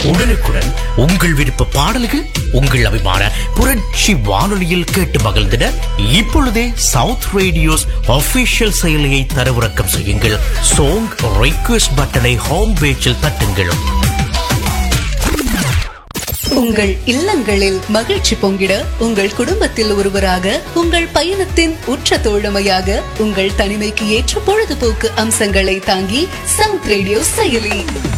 உடனுக்குடன் உங்கள் விருப்ப பாடல்கள் உங்கள் அபிமான புரட்சி வானொலியில் கேட்டு மகிழ்ந்திட இப்பொழுதே சவுத் ரேடியோஸ் ஆபீஷியல் செயலியை தரவிறக்கம் செய்யுங்கள். சாங் ரிக்வெஸ்ட் பட்டனை ஹோம் பேஜில் தட்டுங்கள். உங்கள் இல்லங்களில் மகிழ்ச்சி பொங்கிட, உங்கள் குடும்பத்தில் ஒருவராக, உங்கள் பயணத்தின் உற்ற தோழமையாக, உங்கள் தனிமைக்கு ஏற்ற பொழுதுபோக்கு அம்சங்களை தாங்கி சவுத் ரேடியோ செயலி.